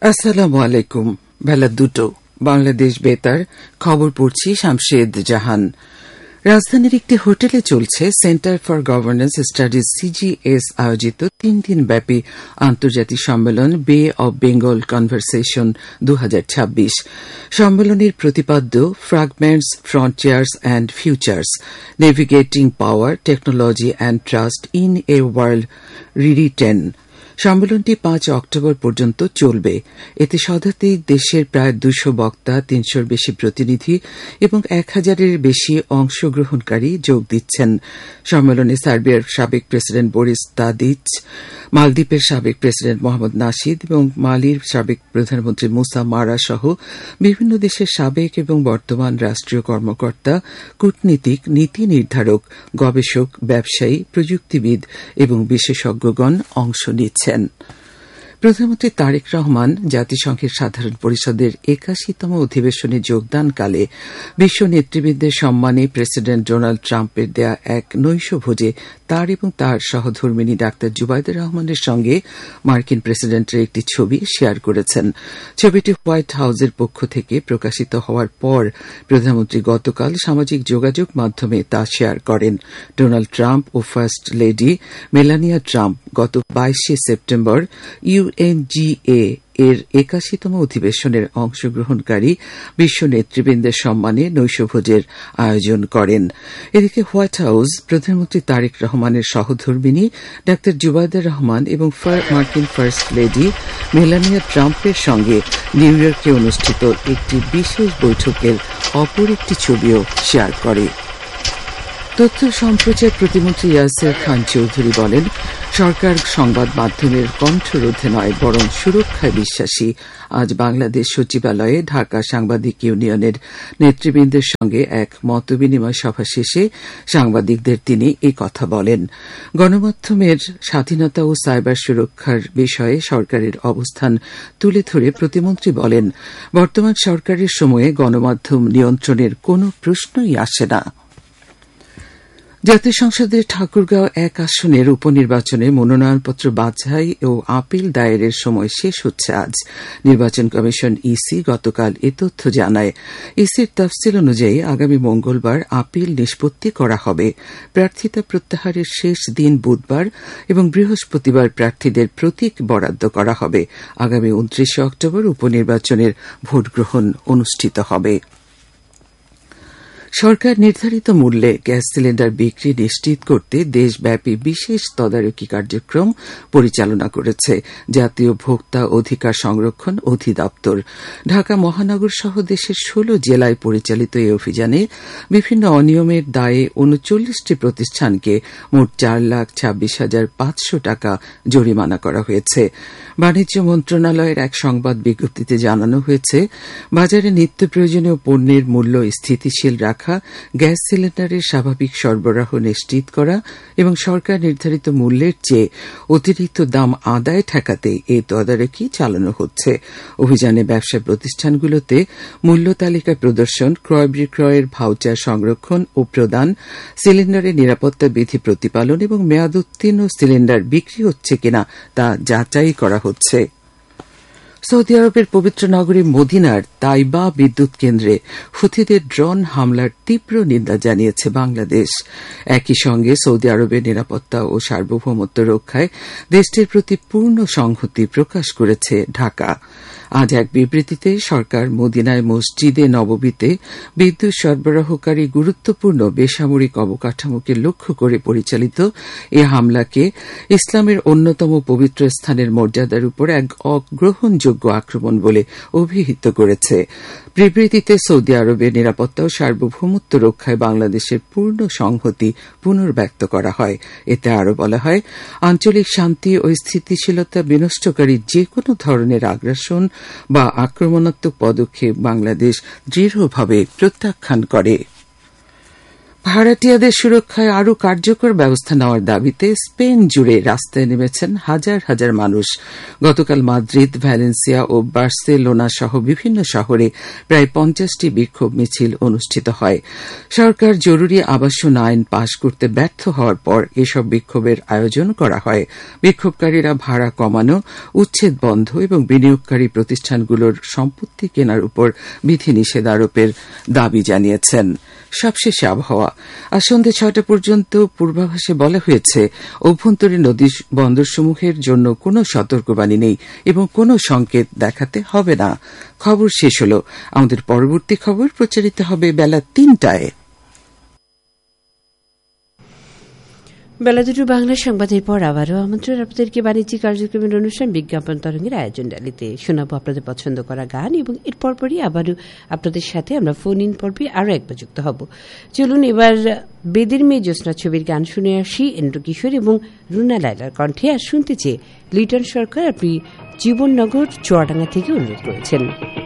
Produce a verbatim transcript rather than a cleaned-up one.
আসসালামু আলাইকুম। বেলা দুটো বাংলাদেশ বেতার খবর পড়ছি শামশেদ জাহান। রাজধানীর একটি হোটেলে চলছে centre for governance studies CGS আয়োজিত তিন দিন ব্যাপী আন্তর্জাতিক সম্মেলন বে অব বেঙ্গল কনভারসেশন দু হাজার ছাব্বিশ। সম্মেলনের প্রতিপাদ্য fragments, frontiers and futures, navigating power, technology and trust in a world রিরিটেন। সম্মেলনটি পাঁচ অক্টোবর পর্যন্ত চলবে। এতে শতাধিক দেশের প্রায় দুশো বক্তা, তিনশোর বেশি প্রতিনিধি এবং এক হাজারের বেশি অংশগ্রহণকারী যোগ দিচ্ছেন। সম্মেলনে সার্বিয়ার সাবেক প্রেসিডেন্ট বরিস তাদিচ, মালদ্বীপের সাবেক প্রেসিডেন্ট মোহাম্মদ নাশিদ এবং মালির সাবেক প্রধানমন্ত্রী মুসা মারা সহ বিভিন্ন দেশের সাবেক এবং বর্তমান রাষ্ট্রীয় কর্মকর্তা, কূটনীতিক, নীতি নির্ধারক, গবেষক, ব্যবসায়ী, প্রযুক্তিবিদ এবং বিশেষজ্ঞগণ অংশ নিচ্ছেন। প্রধানমন্ত্রী তারেক রহমান জাতিসংঘের সাধারণ পরিষদের একাশিতম অধিবেশনে যোগদানকালে বিশ্ব নেতৃবৃন্দের সম্মানে প্রেসিডেন্ট ডোনাল্ড ট্রাম্পের দেয়া এক নৈশভোজে তার এবং তার সহধর্মিণী ডাক্তার জুবাইদা রহমানের সঙ্গে মার্কিন প্রেসিডেন্টের একটি ছবি শেয়ার করেছেন। ছবিটি হোয়াইট হাউসের পক্ষ থেকে প্রকাশিত হওয়ার পর প্রধানমন্ত্রী গতকাল সামাজিক যোগাযোগ মাধ্যমে তা শেয়ার করেন। ডোনাল্ড ট্রাম্প ও ফার্স্ট লেডি মেলানিয়া ট্রাম্প গত বাইশে সেপ্টেম্বর ইউএনজিএ এর একাশিতম অধিবেশনের অংশগ্রহণকারী বিশ্ব নেতৃবৃন্দের সম্মানে নৈশভোজের আয়োজন করেন। এদিকে হোয়াইট হাউস প্রধানমন্ত্রী তারেক রহমানের সহধর্মিণী ডাক্তার জুবাইদা রহমান এবং মার্কিন ফার্স্ট লেডি মেলানিয়া ট্রাম্পের সঙ্গে নিউ ইয়র্কে অনুষ্ঠিত একটি বিশেষ বৈঠকের অপর একটি ছবিও শেয়ার করে। তথ্য সম্প্রচার প্রতিমন্ত্রী ইয়াসের খান চৌধুরী বলেন, সরকার সংবাদ মাধ্যমের কণ্ঠরোধে নয় বরং সুরক্ষায় বিশ্বাসী। আজ বাংলাদেশ সচিবালয়ে ঢাকা সাংবাদিক ইউনিয়নের নেতৃবৃন্দের সঙ্গে এক মতবিনিময় সভা শেষে সাংবাদিকদের তিনি এই কথা বলেন। গণমাধ্যমের স্বাধীনতা ও সাইবার সুরক্ষার বিষয়ে সরকারের অবস্থান তুলে ধরে প্রতিমন্ত্রী বলেন, বর্তমান সরকারের সময়ে গণমাধ্যম নিয়ন্ত্রণের কোনো প্রশ্নই আসে না। জাতীয় সংসদের ঠাকুরগাঁও এক আসনের উপনির্বাচনে মনোনয়নপত্র বাছাই ও আপিল দায়েরের সময় শেষ হচ্ছে আজ। নির্বাচন কমিশন ইসি গতকাল এ তথ্য জানায়। ইসির তফসিল অনুযায়ী আগামী মঙ্গলবার আপিল নিষ্পত্তি করা হবে। প্রার্থিতা প্রত্যাহারের শেষ দিন বুধবার এবং বৃহস্পতিবার প্রার্থীদের প্রতীক বরাদ্দ করা হবে। আগামী উনত্রিশে অক্টোবর উপনির্বাচনের ভোটগ্রহণ অনুষ্ঠিত হবে। সরকার নির্ধারিত মূল্যে গ্যাস সিলিন্ডার বিক্রি নিশ্চিত করতে দেশব্যাপী বিশেষ তদারকি কার্যক্রম পরিচালনা করেছে জাতীয় ভোক্তা অধিকার সংরক্ষণ অধিদপ্তর। ঢাকা মহানগর সহ দেশের ষোলো জেলায় পরিচালিত এই অভিযানে বিভিন্ন অনিয়মের দায়ে উনচল্লিশটি প্রতিষ্ঠানকে মোট চার লাখ ছাব্বিশ হাজার পাঁচশো টাকা জরিমানা করা হয়েছে। বাণিজ্য মন্ত্রণালয়ের এক সংবাদ বিজ্ঞপ্তিতে জানানো হয়েছে, বাজারে নিত্য প্রয়োজনীয় পণ্যের মূল্য স্থিতিশীল রাখা, গ্যাস সিলিন্ডারের স্বাভাবিক সরবরাহ নিশ্চিত করা এবং সরকার নির্ধারিত মূল্যের চেয়ে অতিরিক্ত দাম আদায় ঠেকাতে এই তদারকি চালানো হচ্ছে। অভিযানে ব্যবসা প্রতিষ্ঠানগুলোতে মূল্য তালিকা প্রদর্শন, ক্রয় বিক্রয়ের ভাউচার সংরক্ষণ ও প্রদান, সিলিন্ডারের নিরাপত্তা বিধি প্রতিপালন এবং মেয়াদ উত্তীর্ণ সিলিন্ডার বিক্রি হচ্ছে কিনা তা যাচাই করা হচ্ছে। সৌদি আরবের পবিত্র নগরী মদিনার তাইবা বিদ্যুৎ কেন্দ্রে হুথিদের ড্রোন হামলার তীব্র নিন্দা জানিয়েছে বাংলাদেশ। একই সঙ্গে সৌদি আরবের নিরাপত্তা ও সার্বভৌমত্ব রক্ষায় দেশটির প্রতি পূর্ণ সংহতি প্রকাশ করেছে ঢাকা। আজ এক বিবৃতিতে সরকার মদিনায় মসজিদে নববীতে বিদ্যুৎ সরবরাহকারী গুরুত্বপূর্ণ বেসামরিক অবকাঠামোকে লক্ষ্য করে পরিচালিত এ হামলাকে ইসলামের অন্যতম পবিত্র স্থানের মর্যাদার উপর এক অগ্রহণযোগ্য আক্রমণ বলে অভিহিত করেছে। বিবৃতিতে সৌদি আরবের নিরাপত্তা ও সার্বভৌমত্ব রক্ষায় বাংলাদেশের পূর্ণ সংহতি পুনর্ব্যক্ত করা হয়। এতে আরও বলা হয়, আঞ্চলিক শান্তি ও স্থিতিশীলতা বিনষ্টকারী যে কোনো ধরনের আগ্রাসন বা আক্রমণাত্মক পদক্ষেপ বাংলাদেশ দৃঢ়ভাবে প্রত্যাখ্যান করে। ভাড়াটিয়াদের সুরক্ষায় আরও কার্যকর ব্যবস্থা নেওয়ার দাবিতে স্পেন জুড়ে রাস্তায় নেমেছেন হাজার হাজার মানুষ। গতকাল মাদ্রিদ, ভ্যালেন্সিয়া ও বার্সেলোনা সহ বিভিন্ন শহরে প্রায় পঞ্চাশটি বিক্ষোভ মিছিল অনুষ্ঠিত হয়। সরকার জরুরি আবাসন আইন পাশ করতে ব্যর্থ হওয়ার পর এসব বিক্ষোভের আয়োজন করা হয়। বিক্ষোভকারীরা ভাড়া কমানো, উচ্ছেদ বন্ধ এবং বিনিয়োগকারী প্রতিষ্ঠানগুলোর সম্পত্তি কেনার উপর বিধিনিষেধ আরোপের দাবি জানিয়েছেন। সবশেষে আবহাওয়া। আজ সন্ধ্যে ছয়টা পর্যন্ত পূর্বাভাসে বলা হয়েছে অভ্যন্তরীণ নদী বন্দরসমূহের জন্য কোনো সতর্কবাণী নেই এবং কোনো সংকেত দেখাতে হবে না। খবর শেষ হল। আমাদের পরবর্তী খবর প্রচারিত হবে বেলা তিনটায়। বেলা দুটো বাংলা সংবাদের পর আবারও আমন্ত্রণ আপনাদেরকে বাণিজ্যিক কার্যক্রমের অনুষ্ঠান বিজ্ঞাপন তরঙ্গের আয়োজন ডালিতে শোনাবো আপনাদের পছন্দ করা গান এবং এর পরপরই আবারও আপনাদের সাথে আমরা ফোন ইন পর্বে আরও একবার যুক্ত হব। চলুন এবার বেদের মেয়ে জ্যোৎস্না ছবির গান শুনে আসি এন্দ্র কিশোর এবং রুনা লায়লার কণ্ঠে। আর শুনতে চেয়ে লিটন সরকার আপনি জীবননগর চুয়াডাঙ্গা থেকে অনুরোধ করেছেন।